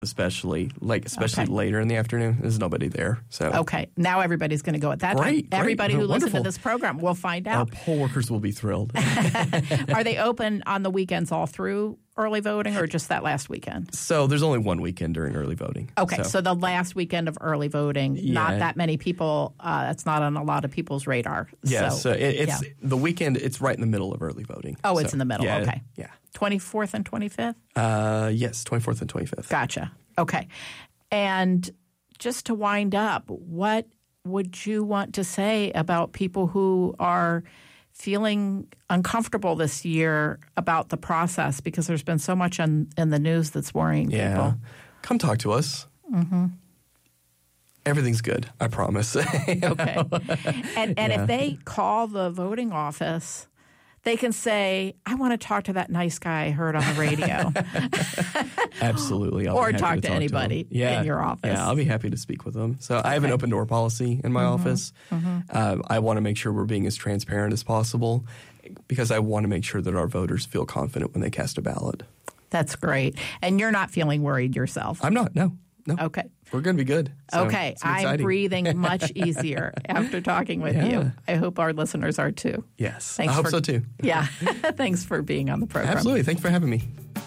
especially later in the afternoon. There's nobody there. So okay, now everybody's going to go at that time. Everybody who listens to this program will find out. Our poll workers will be thrilled. Are they open on the weekends all through early voting, or just that last weekend? So there's only one weekend during early voting. Okay, so the last weekend of early voting, not that many people. That's not on a lot of people's radar. Yeah, so it's the weekend. It's right in the middle of early voting. Oh, it's in the middle. Okay. Yeah. 24th and 25th? Yes, 24th and 25th. Gotcha. Okay. And just to wind up, what would you want to say about people who are feeling uncomfortable this year about the process, because there's been so much in the news that's worrying people? Come talk to us. Mm-hmm. Everything's good, I promise. Okay. And if they call the voting office, they can say, I want to talk to that nice guy I heard on the radio. Absolutely. Or talk to anybody in your office. Yeah, I'll be happy to speak with them. So I have an open door policy in my office. Mm-hmm. I want to make sure we're being as transparent as possible, because I want to make sure that our voters feel confident when they cast a ballot. That's great. And you're not feeling worried yourself? I'm not, no. Okay. We're going to be good. So okay. I'm breathing much easier after talking with you. I hope our listeners are too. Yes. I hope so too. Yeah. Thanks for being on the program. Absolutely. Thanks for having me.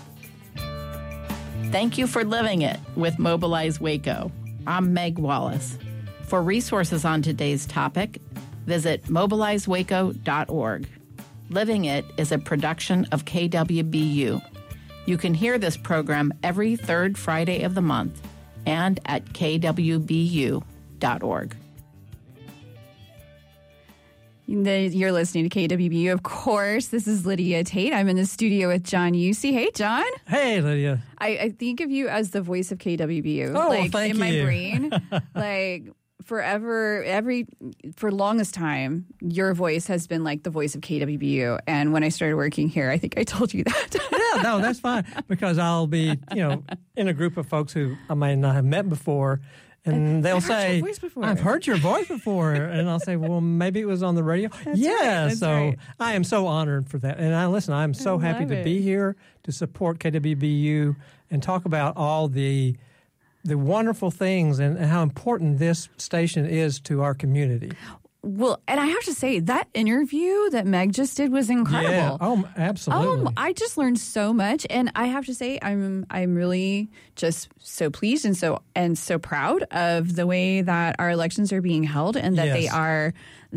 Thank you for living it with Mobilize Waco. I'm Meg Wallace. For resources on today's topic, visit mobilizewaco.org. Living It is a production of KWBU. You can hear this program every third Friday of the month and at kwbu.org. You're listening to KWBU, of course. This is Lydia Tate. I'm in the studio with John Usey. Hey, John. Hey, Lydia. I think of you as the voice of KWBU. Oh, like, thank in you. my brain, like forever, for longest time, your voice has been like the voice of KWBU. And when I started working here, I think I told you that. Yeah, no, that's fine, because I'll be, in a group of folks who I might not have met before, and they'll say, I've heard your voice before. And I'll say, well, maybe it was on the radio. That's right. I am so honored for that. And I'm so happy to be here to support KWBU and talk about all the wonderful things and how important this station is to our community. Well, and I have to say, that interview that Meg just did was incredible. Yeah. Oh, absolutely. I just learned so much, and I have to say, I'm really just so pleased and so proud of the way that our elections are being held, and that they are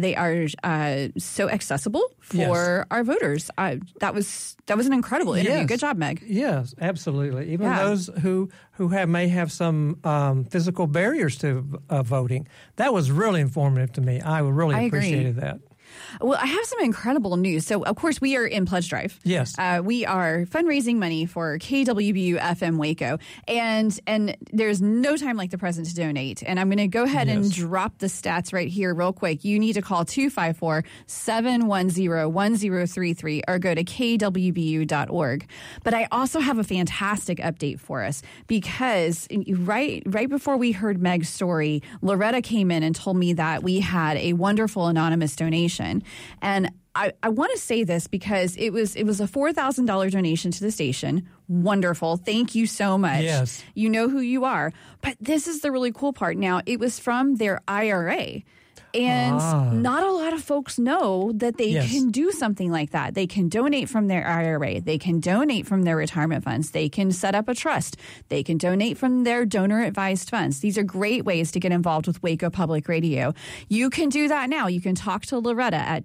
so accessible for our voters. That was an incredible interview. Good job, Meg. Yes, absolutely. Even those who may have some physical barriers to voting, that was really informative to me. I really appreciated that. Well, I have some incredible news. So, of course, we are in Pledge Drive. Yes. We are fundraising money for KWBU FM Waco. And there's no time like the present to donate. And I'm going to go ahead and drop the stats right here real quick. You need to call 254-710-1033 or go to kwbu.org. But I also have a fantastic update for us, because right before we heard Meg's story, Loretta came in and told me that we had a wonderful anonymous donation. And I want to say this because it was a $4,000 donation to the station. Wonderful. Thank you so much. Yes. You know who you are. But this is the really cool part. Now, it was from their IRA. And not a lot of folks know that they can do something like that. They can donate from their IRA. They can donate from their retirement funds. They can set up a trust. They can donate from their donor-advised funds. These are great ways to get involved with Waco Public Radio. You can do that now. You can talk to Loretta at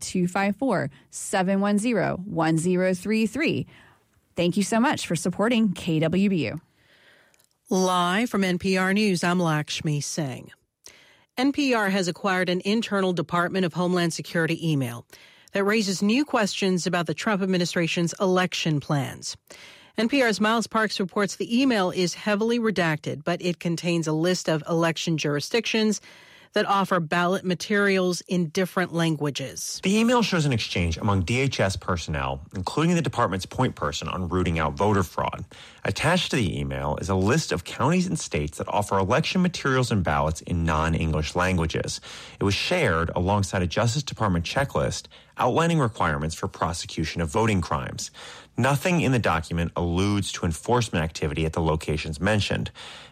254-710-1033. Thank you so much for supporting KWBU. Live from NPR News, I'm Lakshmi Singh. NPR has acquired an internal Department of Homeland Security email that raises new questions about the Trump administration's election plans. NPR's Miles Parks reports the email is heavily redacted, but it contains a list of election jurisdictions that offer ballot materials in different languages. The email shows an exchange among DHS personnel, including the department's point person on rooting out voter fraud. Attached to the email is a list of counties and states that offer election materials and ballots in non-English languages. It was shared alongside a Justice Department checklist outlining requirements for prosecution of voting crimes. Nothing in the document alludes to enforcement activity at the locations mentioned.